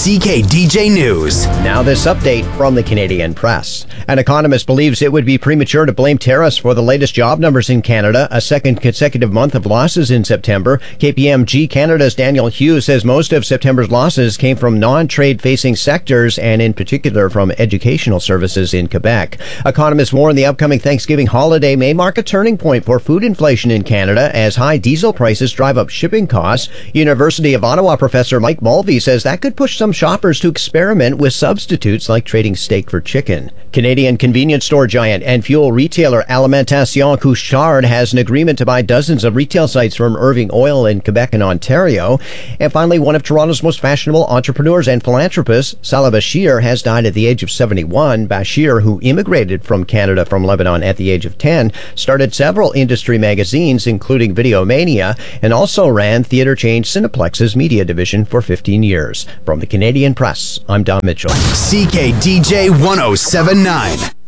CKDJ News. Now this update from the Canadian Press. An economist believes it would be premature to blame tariffs for the latest job numbers in Canada, a second consecutive month of losses in September. KPMG Canada's Daniel Hughes says most of September's losses came from non-trade facing sectors and in particular from educational services in Quebec. Economists warn the upcoming Thanksgiving holiday may mark a turning point for food inflation in Canada as high diesel prices drive up shipping costs. University of Ottawa professor Mike Mulvey says that could push some shoppers to experiment with substitutes like trading steak for chicken. Canadian convenience store giant and fuel retailer Alimentation Couche-Tard has an agreement to buy dozens of retail sites from Irving Oil in Quebec and Ontario. And finally, one of Toronto's most fashionable entrepreneurs and philanthropists, Salah Bashir, has died at the age of 71. Bashir, who immigrated from Canada from Lebanon at the age of 10, started several industry magazines, including Videomania, and also ran theater chain Cineplex's media division for 15 years. From the Canadian Press, I'm Don Mitchell. CKDJ 1079.